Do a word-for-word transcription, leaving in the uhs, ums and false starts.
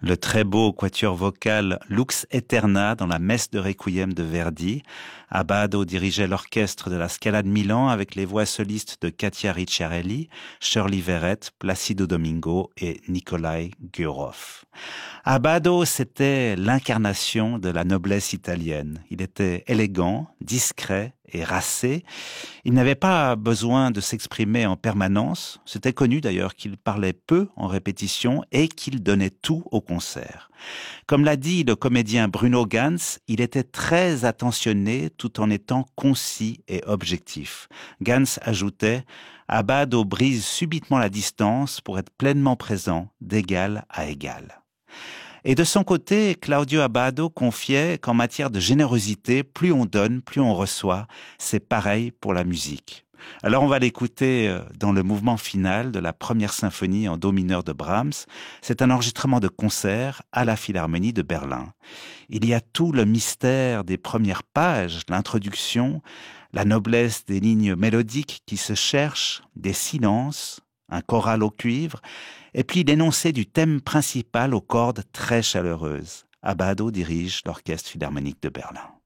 Le très beau quatuor vocal Lux Aeterna dans la messe de Requiem de Verdi. Abbado dirigeait l'orchestre de la Scala de Milan avec les voix solistes de Katia Ricciarelli, Shirley Verrett, Placido Domingo et Nikolai Gurov. Abbado, c'était l'incarnation de la noblesse italienne. Il était élégant, discret et racé. Il n'avait pas besoin de s'exprimer en permanence. C'était connu d'ailleurs qu'il parlait peu en répétition et qu'il donnait tout au concert. Comme l'a dit le comédien Bruno Ganz, il était très attentionné tout en étant concis et objectif. Ganz ajoutait « Abbado brise subitement la distance pour être pleinement présent d'égal à égal ». Et de son côté, Claudio Abbado confiait qu'en matière de générosité, plus on donne, plus on reçoit. C'est pareil pour la musique. Alors on va l'écouter dans le mouvement final de la première symphonie en do mineur de Brahms. C'est un enregistrement de concert à la Philharmonie de Berlin. Il y a tout le mystère des premières pages, l'introduction, la noblesse des lignes mélodiques qui se cherchent, des silences, un choral au cuivre, et puis l'énoncé du thème principal aux cordes très chaleureuses. Abbado dirige l'Orchestre Philharmonique de Berlin.